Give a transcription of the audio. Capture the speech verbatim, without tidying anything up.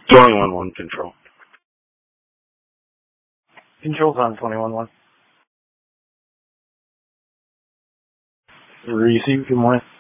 twenty-one one control. Control's on twenty-one one. Receive, good morning.